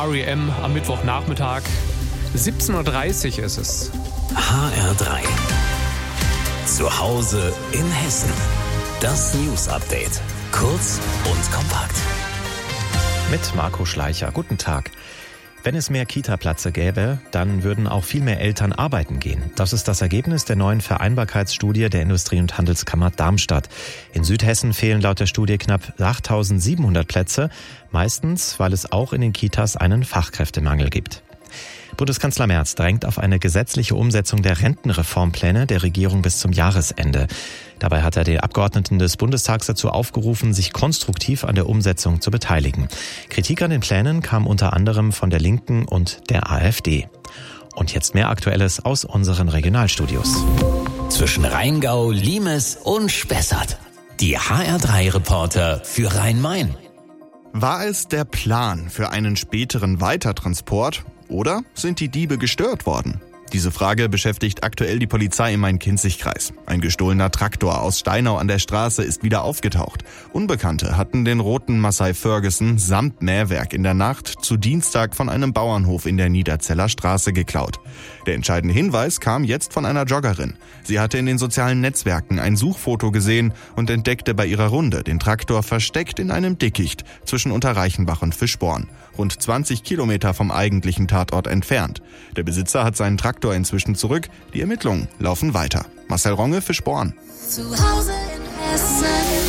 R.E.M. am Mittwochnachmittag. 17.30 Uhr ist es. HR3. Zu Hause in Hessen. Das News-Update. Kurz und kompakt. Mit Marco Schleicher. Guten Tag. Wenn es mehr Kita-Plätze gäbe, dann würden auch viel mehr Eltern arbeiten gehen. Das ist das Ergebnis der neuen Vereinbarkeitsstudie der Industrie- und Handelskammer Darmstadt. In Südhessen fehlen laut der Studie knapp 8.700 Plätze, meistens, weil es auch in den Kitas einen Fachkräftemangel gibt. Bundeskanzler Merz drängt auf eine gesetzliche Umsetzung der Rentenreformpläne der Regierung bis zum Jahresende. Dabei hat er die Abgeordneten des Bundestags dazu aufgerufen, sich konstruktiv an der Umsetzung zu beteiligen. Kritik an den Plänen kam unter anderem von der Linken und der AfD. Und jetzt mehr Aktuelles aus unseren Regionalstudios. Zwischen Rheingau, Limes und Spessart. Die HR3-Reporter für Rhein-Main. War es der Plan für einen späteren Weitertransport oder sind die Diebe gestört worden? Diese Frage beschäftigt aktuell die Polizei im Main-Kinzig-Kreis. Ein gestohlener Traktor aus Steinau an der Straße ist wieder aufgetaucht. Unbekannte hatten den roten Massey Ferguson samt Mähwerk in der Nacht zu Dienstag von einem Bauernhof in der Niederzeller Straße geklaut. Der entscheidende Hinweis kam jetzt von einer Joggerin. Sie hatte in den sozialen Netzwerken ein Suchfoto gesehen und entdeckte bei ihrer Runde den Traktor versteckt in einem Dickicht zwischen Unterreichenbach und Fischborn, rund 20 Kilometer vom eigentlichen Tatort entfernt. Der Besitzer hat seinen Traktor inzwischen zurück. Die Ermittlungen laufen weiter. Marcel Ronge, Fischborn. Zu Hause in Hessen.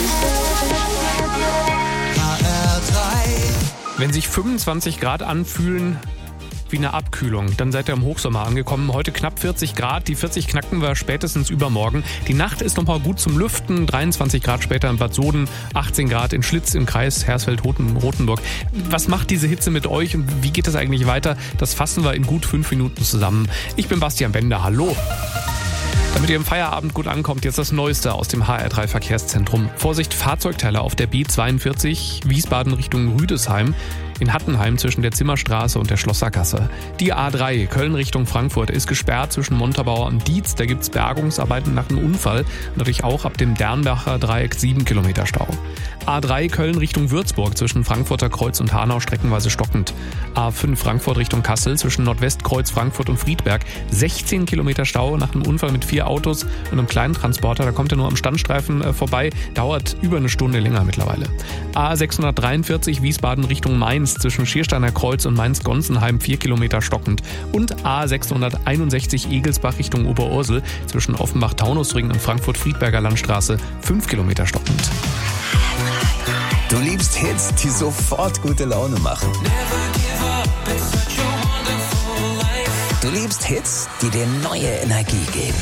Wenn sich 25 Grad anfühlen wie eine Abkühlung, dann seid ihr im Hochsommer angekommen. Heute knapp 40 Grad, die 40 knacken wir spätestens übermorgen. Die Nacht ist noch mal gut zum Lüften, 23 Grad später in Bad Soden, 18 Grad in Schlitz im Kreis Hersfeld-Rotenburg. Was macht diese Hitze mit euch und wie geht es eigentlich weiter? Das fassen wir in gut 5 Minuten zusammen. Ich bin Bastian Bender, hallo. Damit ihr im Feierabend gut ankommt, jetzt das Neueste aus dem HR3 Verkehrszentrum. Vorsicht, Fahrzeugteile auf der B42 Wiesbaden Richtung Rüdesheim. In Hattenheim zwischen der Zimmerstraße und der Schlossergasse. Die A3 Köln Richtung Frankfurt ist gesperrt zwischen Montabaur und Dietz. Da gibt's Bergungsarbeiten nach einem Unfall. Natürlich auch ab dem Dernbacher Dreieck 7 Kilometer Stau. A3 Köln Richtung Würzburg zwischen Frankfurter Kreuz und Hanau streckenweise stockend. A5 Frankfurt Richtung Kassel zwischen Nordwestkreuz Frankfurt und Friedberg 16 Kilometer Stau nach einem Unfall mit 4 Autos und einem kleinen Transporter. Da kommt er nur am Standstreifen vorbei. Dauert über eine Stunde länger mittlerweile. A643 Wiesbaden Richtung Mainz zwischen Schiersteiner Kreuz und Mainz-Gonsenheim 4 Kilometer stockend. Und A661 Egelsbach Richtung Oberursel zwischen Offenbach-Taunusring und Frankfurt-Friedberger Landstraße 5 Kilometer stockend. Du liebst Hits, die sofort gute Laune machen. Du liebst Hits, die dir neue Energie geben.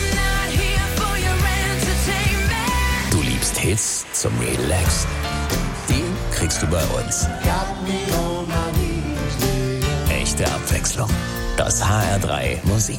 Du liebst Hits zum Relaxen. Die kriegst du bei uns. Echte Abwechslung. Das HR3 Musik